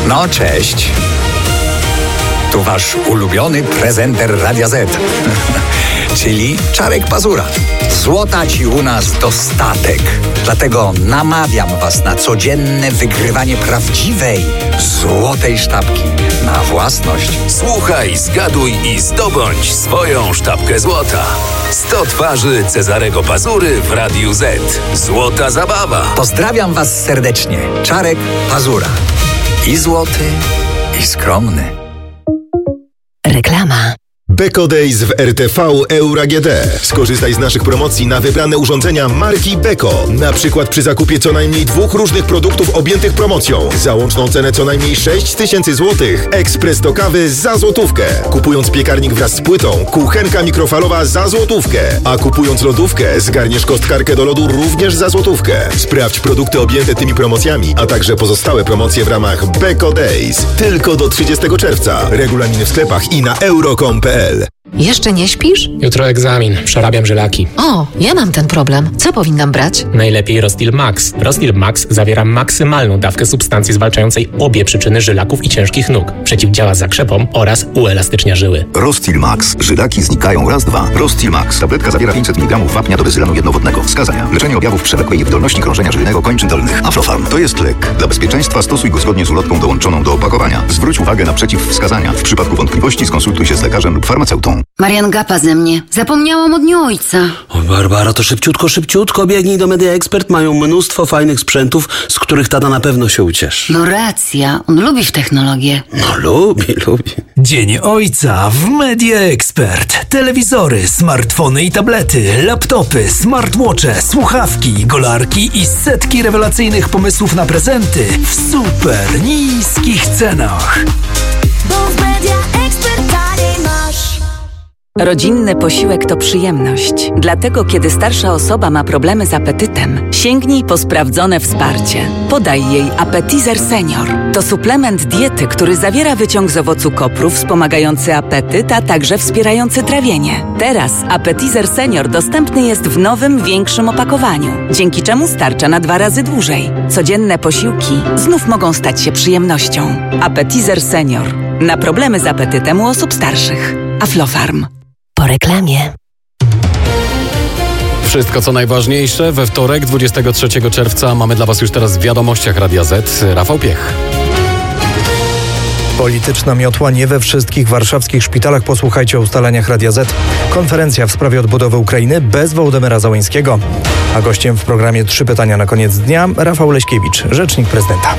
No cześć. Tu wasz ulubiony prezenter Radia Z. Czyli Czarek Pazura. Złota ci u nas dostatek. Dlatego namawiam was na codzienne wygrywanie prawdziwej złotej sztabki na własność. Słuchaj, zgaduj i zdobądź swoją sztabkę złota. 100 twarzy Cezarego Pazury w Radiu Z. Złota zabawa. Pozdrawiam was serdecznie. Czarek Pazura. I złoty, i skromny. Reklama. Beko Days w RTV Euro AGD. Skorzystaj z naszych promocji na wybrane urządzenia marki Beko. Na przykład przy zakupie co najmniej 2 różnych produktów objętych promocją. Za łączną cenę co najmniej 6000 zł. Ekspres do kawy za złotówkę. Kupując piekarnik wraz z płytą, kuchenka mikrofalowa za złotówkę. A kupując lodówkę, zgarniesz kostkarkę do lodu również za złotówkę. Sprawdź produkty objęte tymi promocjami, a także pozostałe promocje w ramach Beko Days. Tylko do 30 czerwca. Regulaminy w sklepach i na euro.com.pl. Jeszcze nie śpisz? Jutro egzamin, przerabiam żylaki. O, ja mam ten problem. Co powinnam brać? Najlepiej Rostil Max. Rostil Max zawiera maksymalną dawkę substancji zwalczającej obie przyczyny żylaków i ciężkich nóg. Przeciwdziała zakrzepom oraz uelastycznia żyły. Rostil Max. Żylaki znikają raz, dwa. Rostil Max. Tabletka zawiera 500 mg wapnia do bezylanu jednowodnego. Wskazania. Leczenie objawów przewlekłej niewydolności krążenia żylnego kończyn dolnych. Aflofarm. To jest lek. Dla bezpieczeństwa stosuj go zgodnie z ulotką dołączoną do opakowania. Zwróć uwagę na przeciwwskazania. W przypadku wątpliwości skonsultuj się z lekarzem lub farmaceutą. Marian gapa ze mnie. Zapomniałam o dniu ojca. O, Barbara, to szybciutko biegnij do Media Expert. Mają mnóstwo fajnych sprzętów, z których tata na pewno się ucieszy. No racja, on lubi w technologię. No lubi. Dzień Ojca w Media Expert. Telewizory, smartfony i tablety, laptopy, smartwatche, słuchawki, golarki i setki rewelacyjnych pomysłów na prezenty w super niskich cenach. Bo w Media Expert taniej masz. Rodzinny posiłek to przyjemność. Dlatego, kiedy starsza osoba ma problemy z apetytem, sięgnij po sprawdzone wsparcie. Podaj jej Appetizer Senior. To suplement diety, który zawiera wyciąg z owocu kopru wspomagający apetyt, a także wspierający trawienie. Teraz Appetizer Senior dostępny jest w nowym, większym opakowaniu, dzięki czemu starcza na 2 razy dłużej. Codzienne posiłki znów mogą stać się przyjemnością. Appetizer Senior. Na problemy z apetytem u osób starszych. Aflofarm. Po reklamie. Wszystko co najważniejsze we wtorek 23 czerwca mamy dla Was już teraz w wiadomościach Radia Z. Rafał Piech. Polityczna miotła nie we wszystkich warszawskich szpitalach. Posłuchajcie o ustaleniach Radia Z. Konferencja w sprawie odbudowy Ukrainy bez Wołodymyra Zełenskiego. A gościem w programie 3 pytania na koniec dnia Rafał Leśkiewicz, rzecznik prezydenta.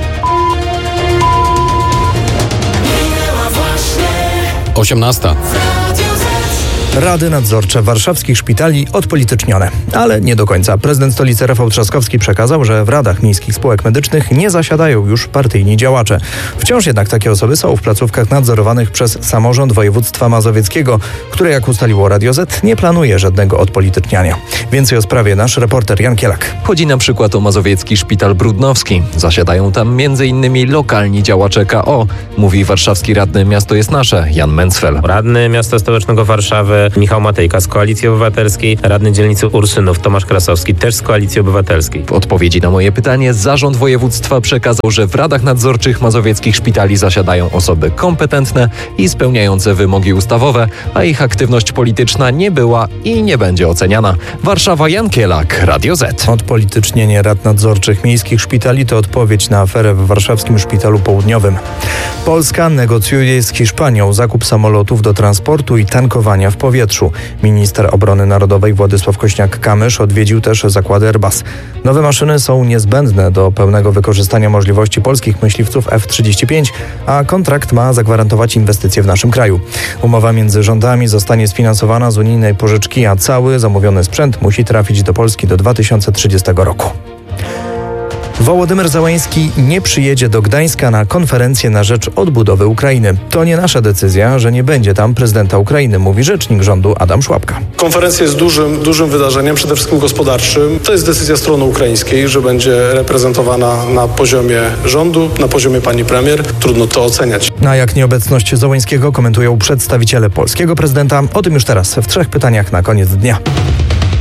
- 18. Rady nadzorcze warszawskich szpitali odpolitycznione. Ale nie do końca. Prezydent stolicy Rafał Trzaskowski przekazał, że w radach miejskich spółek medycznych nie zasiadają już partyjni działacze. Wciąż jednak takie osoby są w placówkach nadzorowanych przez samorząd województwa mazowieckiego, które, jak ustaliło Radio Z, nie planuje żadnego odpolityczniania. Więcej o sprawie nasz reporter Jan Kielak. Chodzi na przykład o mazowiecki szpital brudnowski. Zasiadają tam m.in. lokalni działacze KO, mówi warszawski radny Miasto jest Nasze Jan Mencfel. Radny Miasta Stołecznego Warszawy Michał Matejka z Koalicji Obywatelskiej, radny dzielnicy Ursynów Tomasz Krasowski też z Koalicji Obywatelskiej. W odpowiedzi na moje pytanie zarząd województwa przekazał, że w radach nadzorczych mazowieckich szpitali zasiadają osoby kompetentne i spełniające wymogi ustawowe, a ich aktywność polityczna nie była i nie będzie oceniana. Warszawa, Jan Kielak, Radio Z. Odpolitycznienie rad nadzorczych miejskich szpitali to odpowiedź na aferę w warszawskim Szpitalu Południowym. Polska negocjuje z Hiszpanią zakup samolotów do transportu i tankowania w powietrzu. Minister Obrony Narodowej Władysław Kośniak-Kamysz odwiedził też zakłady Airbus. Nowe maszyny są niezbędne do pełnego wykorzystania możliwości polskich myśliwców F-35, a kontrakt ma zagwarantować inwestycje w naszym kraju. Umowa między rządami zostanie sfinansowana z unijnej pożyczki, a cały zamówiony sprzęt musi trafić do Polski do 2030 roku. Wołodymyr Zełenski nie przyjedzie do Gdańska na konferencję na rzecz odbudowy Ukrainy. To nie nasza decyzja, że nie będzie tam prezydenta Ukrainy, mówi rzecznik rządu Adam Szłapka. Konferencja jest dużym wydarzeniem, przede wszystkim gospodarczym. To jest decyzja strony ukraińskiej, że będzie reprezentowana na poziomie rządu, na poziomie pani premier. Trudno to oceniać. A jak nieobecność Zełenskiego komentują przedstawiciele polskiego prezydenta? O tym już teraz w 3 pytaniach na koniec dnia.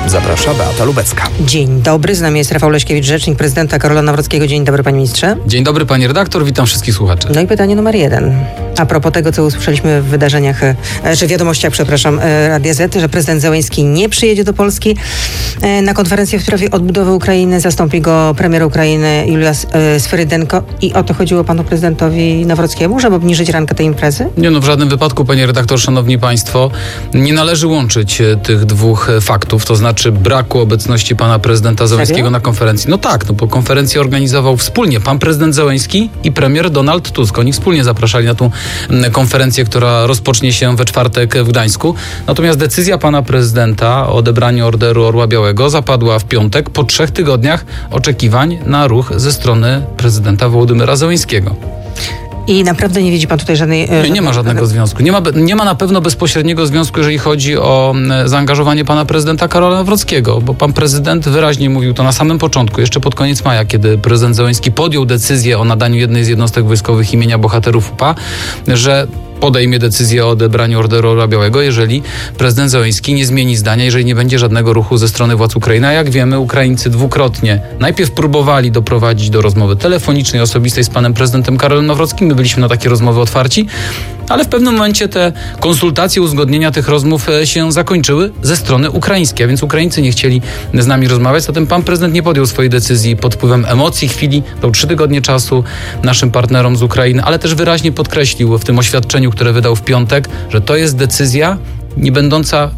Zaprasza Beata Lubecka. Dzień dobry, z nami jest Rafał Leśkiewicz, rzecznik prezydenta Karola Nawrockiego. Dzień dobry, panie ministrze. Dzień dobry, pani redaktor, witam wszystkich słuchaczy. No i pytanie numer 1. A propos tego, co usłyszeliśmy w wydarzeniach, czy wiadomościach, Radia Z, że prezydent Zełenski nie przyjedzie do Polski na konferencję w sprawie odbudowy Ukrainy. Zastąpi go premier Ukrainy Julia Swyrydenko. I o to chodziło panu prezydentowi Nawrockiemu, żeby obniżyć rankę tej imprezy? Nie, w żadnym wypadku, panie redaktor, szanowni państwo, nie należy łączyć tych dwóch faktów, to znaczy braku obecności pana prezydenta Zełenskiego na konferencji. No tak, bo konferencję organizował wspólnie pan prezydent Zełenski i premier Donald Tusk. Oni wspólnie zapraszali na tą konferencję, która rozpocznie się we czwartek w Gdańsku. Natomiast decyzja pana prezydenta o odebraniu Orderu Orła Białego zapadła w piątek po 3 tygodniach oczekiwań na ruch ze strony prezydenta Wołodymyra Zełenskiego. I naprawdę nie widzi pan tutaj żadnej... Nie ma żadnego związku. Nie ma na pewno bezpośredniego związku, jeżeli chodzi o zaangażowanie pana prezydenta Karola Nawrockiego, bo pan prezydent wyraźnie mówił to na samym początku, jeszcze pod koniec maja, kiedy prezydent Zełenski podjął decyzję o nadaniu jednej z jednostek wojskowych imienia bohaterów UPA, że podejmie decyzję o odebraniu Orderu Orła Białego, jeżeli prezydent Zełenski nie zmieni zdania, jeżeli nie będzie żadnego ruchu ze strony władz Ukrainy. A jak wiemy, Ukraińcy dwukrotnie najpierw próbowali doprowadzić do rozmowy telefonicznej, osobistej z panem prezydentem Karolem Nawrockim. My byliśmy na takie rozmowy otwarci, ale w pewnym momencie te konsultacje, uzgodnienia tych rozmów się zakończyły ze strony ukraińskiej, a więc Ukraińcy nie chcieli z nami rozmawiać. Zatem pan prezydent nie podjął swojej decyzji pod wpływem emocji chwili. Dał 3 tygodnie czasu naszym partnerom z Ukrainy, ale też wyraźnie podkreślił w tym oświadczeniu, które wydał w piątek, że to jest decyzja nie będąca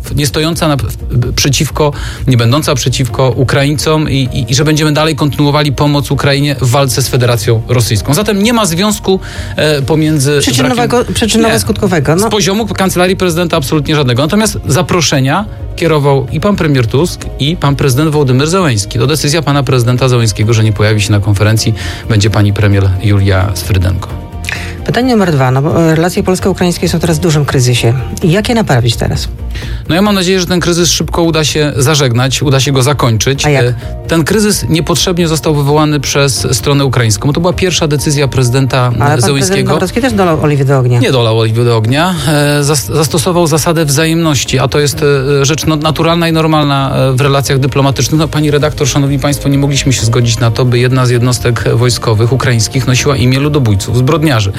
przeciwko Ukraińcom i że będziemy dalej kontynuowali pomoc Ukrainie w walce z Federacją Rosyjską. Zatem nie ma związku pomiędzy... Przyczynowo-skutkowego. Z poziomu Kancelarii Prezydenta absolutnie żadnego. Natomiast zaproszenia kierował i pan premier Tusk, i pan prezydent Wołodymyr Zełenski. To decyzja pana prezydenta Zełenskiego, że nie pojawi się na konferencji, będzie pani premier Julia Swyrydenko. Pytanie numer 2, bo relacje polsko-ukraińskie są teraz w dużym kryzysie. Jak je naprawić teraz? Ja mam nadzieję, że ten kryzys szybko uda się zażegnać, uda się go zakończyć. A jak? Ten kryzys niepotrzebnie został wywołany przez stronę ukraińską. To była pierwsza decyzja prezydenta Zełenskiego. Ale pan prezydent Nawrocki też dolał oliwy do ognia. Nie dolał oliwy do ognia. Zastosował zasadę wzajemności, a to jest rzecz naturalna i normalna w relacjach dyplomatycznych. Pani redaktor, szanowni państwo, nie mogliśmy się zgodzić na to, by jedna z jednostek wojskowych ukraińskich nosiła imię ludobójców, zbrodniarzy.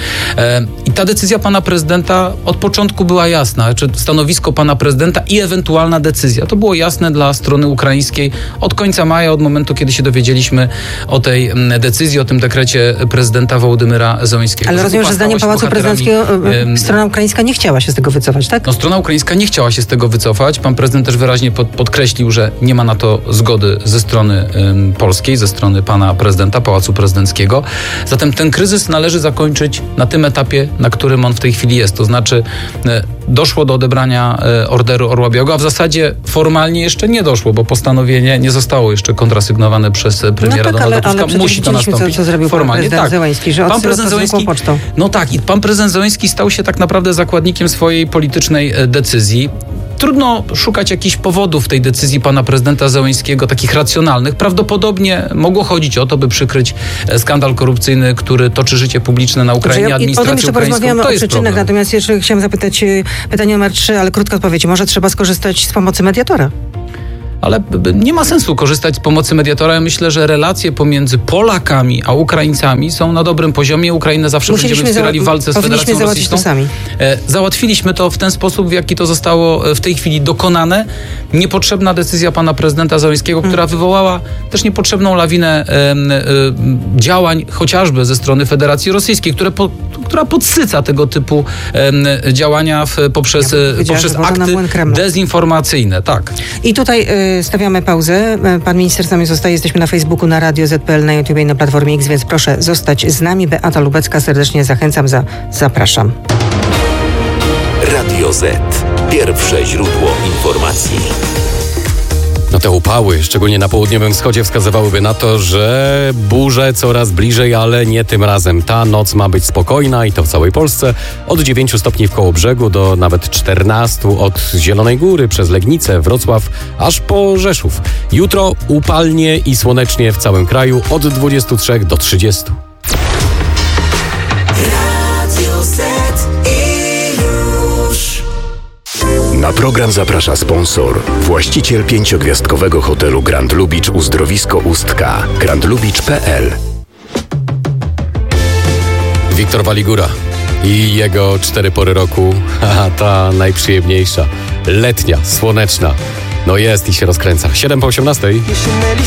I ta decyzja pana prezydenta od początku była jasna, czy stanowisko pana prezydenta i ewentualna decyzja. To było jasne dla strony ukraińskiej od końca maja, od momentu, kiedy się dowiedzieliśmy o tej decyzji, o tym dekrecie prezydenta Wołodymyra Zełenskiego. Ale rozumiem, że zdaniem Pałacu Prezydenckiego strona ukraińska nie chciała się z tego wycofać, tak? Strona ukraińska nie chciała się z tego wycofać. Pan prezydent też wyraźnie podkreślił, że nie ma na to zgody ze strony polskiej, ze strony pana prezydenta, Pałacu Prezydenckiego. Zatem ten kryzys należy zakończyć na tym etapie, na którym on w tej chwili jest. To znaczy doszło do odebrania Orderu Orła Białego, a w zasadzie formalnie jeszcze nie doszło, bo postanowienie nie zostało jeszcze kontrasygnowane przez premiera Donalda Tuska. Ale musi to nastąpić co zrobił formalnie. Pan prezydent Zełenski, że pan prezydent Zełenski, pocztą. I pan prezydent Zełenski stał się tak naprawdę zakładnikiem swojej politycznej decyzji. Trudno szukać jakichś powodów w tej decyzji pana prezydenta Zełenskiego, takich racjonalnych. Prawdopodobnie mogło chodzić o to, by przykryć skandal korupcyjny, który toczy życie publiczne na Ukrainie, administrację ukraińską. Porozmawiamy o przyczynach, natomiast jeszcze chciałam zapytać pytanie numer 3, ale krótka odpowiedź. Może trzeba skorzystać z pomocy mediatora? Ale nie ma sensu korzystać z pomocy mediatora. Ja myślę, że relacje pomiędzy Polakami a Ukraińcami są na dobrym poziomie. Ukrainę zawsze będziemy wspierali w walce z Federacją Rosyjską. Załatwiliśmy to w ten sposób, w jaki to zostało w tej chwili dokonane. Niepotrzebna decyzja pana prezydenta Zełenskiego, która wywołała też niepotrzebną lawinę działań, chociażby ze strony Federacji Rosyjskiej, która podsyca tego typu działania poprzez akty dezinformacyjne. Tak. I tutaj stawiamy pauzę. Pan minister z nami zostaje. Jesteśmy na Facebooku, na Radio Z.pl, na YouTube i na Platformie X, więc proszę zostać z nami. Beata Lubecka, serdecznie zachęcam, zapraszam. Radio Z. Pierwsze źródło informacji. Te upały, szczególnie na południowym wschodzie, wskazywałyby na to, że burze coraz bliżej, ale nie tym razem. Ta noc ma być spokojna i to w całej Polsce. Od 9 stopni w Kołobrzegu do nawet 14 od Zielonej Góry przez Legnicę, Wrocław, aż po Rzeszów. Jutro upalnie i słonecznie w całym kraju od 23 do 30. Radio Z i już. Na program zaprasza sponsor, właściciel 5-gwiazdkowego hotelu Grand Lubicz Uzdrowisko Ustka, grandlubicz.pl. Wiktor Waligura i jego 4 pory roku, ta najprzyjemniejsza, letnia, słoneczna. No jest i się rozkręca. 7 po 18. Jesienne